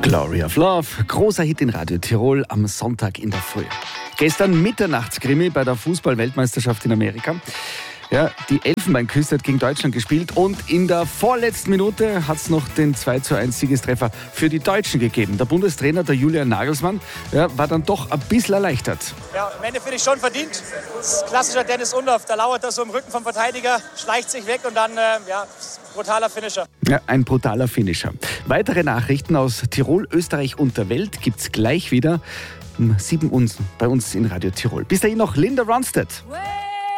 Glory of Love, großer Hit in Radio Tirol am Sonntag in der Früh. Gestern Mitternachtskrimi bei der Fußball-Weltmeisterschaft in Amerika. Ja, die Elfenbeinküste hat gegen Deutschland gespielt und in der vorletzten Minute hat es noch den 2:1 Siegestreffer für die Deutschen gegeben. Der Bundestrainer, der Julian Nagelsmann, war dann doch ein bisschen erleichtert. Ja, am Ende finde ich schon verdient. Das ist klassischer Dennis Undorf, da lauert er so im Rücken vom Verteidiger, schleicht sich weg und dann, brutaler Finisher. Ja, ein brutaler Finisher. Weitere Nachrichten aus Tirol, Österreich und der Welt gibt's gleich wieder um 7 Uhr bei uns in Radio Tirol. Bis dahin noch Linda Ronstadt.